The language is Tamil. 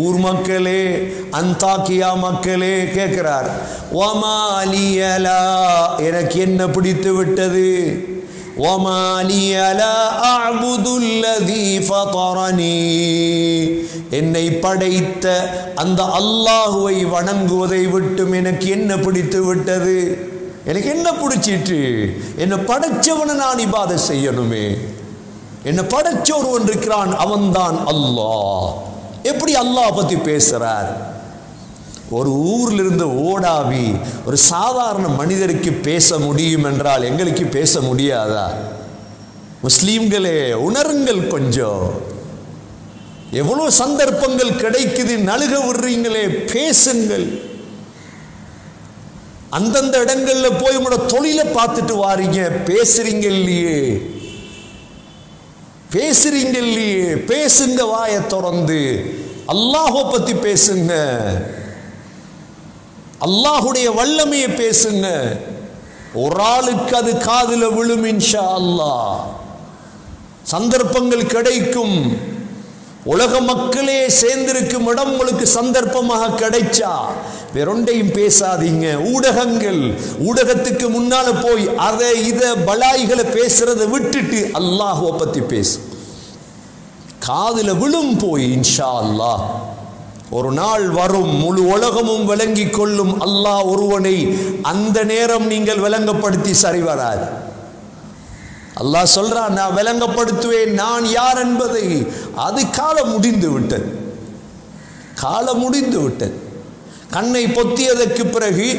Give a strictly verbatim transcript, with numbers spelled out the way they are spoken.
ஊர் மக்களே, அந்தாக்கியா மக்களே கேட்கிறார், வமாலியலா, எனக்கு என்ன பிடித்து விட்டது, வமாலியலா அஅ்புதுல்லதீ ஃபதரனி, என்னை படைத்த அந்த அல்லாஹுவை வணங்குவதை விட்டும் எனக்கு என்ன பிடித்து விட்டது, எனக்கு என்ன பிடிச்சிட்டு, என்னை படைச்சவனை நான் இபாதத் செய்யணுமே, என்னை படைச்ச ஒருவன் இருக்கிறான், அவன்தான் அல்லாஹ். எப்படி அல்லாஹ் பத்தி பேசுறார்? ஒரு ஊர்ல இருந்து ஓடாவி ஒரு சாதாரண மனிதருக்கு பேச முடியும் என்றால் எங்களுக்கு பேச முடியாதா? முஸ்லீம்களே, உணருங்கள் கொஞ்சம். எவ்வளவு சந்தர்ப்பங்கள் கிடைக்குது, நழுக விடுறீங்களே, பேசுங்கள். அந்தந்த இடங்கள்ல போய் உங்களோட தொழிலை பார்த்துட்டு வாரீங்க, பேசுறீங்க இல்லையே, பேசுறீங்க இல்லையே, பேசுங்க, வாயை திறந்து அல்லாஹ்வை பத்தி பேசுங்க, அல்லாஹுடைய வல்லமையை பேசுங்க. ஒரு ஆளுக்கு அது காதுல விழும் இன்ஷா அல்லாஹ். சந்தர்ப்பங்கள் கிடைக்கும். உலக மக்களே சேர்ந்திருக்கும் இடம் உங்களுக்கு சந்தர்ப்பமாக கிடைச்சா வேறொண்டையும் பேசாதீங்க. ஊடகங்கள், ஊடகத்துக்கு முன்னால போய் அதை இதை பலாய்களை பேசுறதை விட்டுட்டு அல்லாஹ்வை பத்தி பேசு. காதுல விழும் போய் இன்ஷா அல்லாஹ். ஒரு நாள் வரும், முழு உலகமும் விளங்கி கொள்ளும் அல்லாஹ் ஒருவனை. அந்த நேரம் நீங்கள் விளங்கப்படுத்தி சரி வராது. அல்லாஹ் சொல்றான், நான் விளங்கப்படுத்துவேன் நான் யார் என்பதை. அது காலம் முடிந்து விட்டது, காலம் முடிந்து விட்டது. கண்ணை பொத்தியதற்கு பிறகு